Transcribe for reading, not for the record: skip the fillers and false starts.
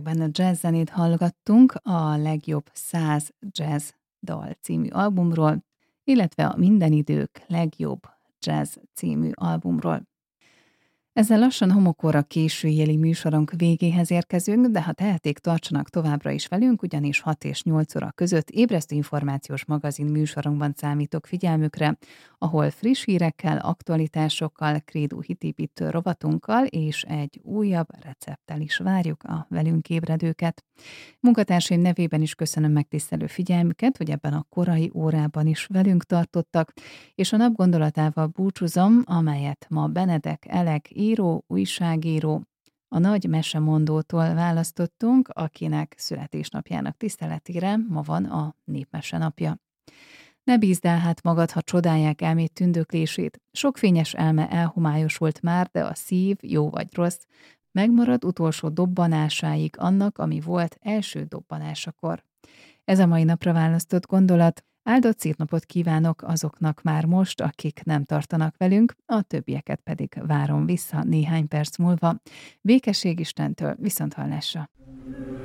Benne jazz zenét hallgattunk a legjobb 100 jazz dal című albumról, illetve a Minden idők legjobb jazz című albumról. Ezzel lassan homokóra későjéli műsorunk végéhez érkezünk, de ha tehetik, tartsanak továbbra is velünk, ugyanis 6 és 8 óra között ébresztő információs magazin műsorunkban számítok figyelmükre, ahol friss hírekkel, aktualitásokkal, krédó hitépítő rovatunkkal és egy újabb recepttel is várjuk a velünk ébredőket. Munkatársaim nevében is köszönöm megtisztelő figyelmüket, hogy ebben a korai órában is velünk tartottak, és a nap gondolatával búcsúzom, amelyet ma Benedek Elek író, újságíró, a nagy mesemondótól választottunk, akinek születésnapjának tiszteletére ma van a népmese napja. Ne bízd el hát magad, ha csodálják elmét tündöklését. Sok fényes elme elhomályosult már, de a szív, jó vagy rossz, megmarad utolsó dobbanásáig annak, ami volt első dobbanásakor. Ez a mai napra választott gondolat. Áldott szép napot kívánok azoknak már most, akik nem tartanak velünk, a többieket pedig várom vissza néhány perc múlva. Békesség Istentől, viszonthallásra!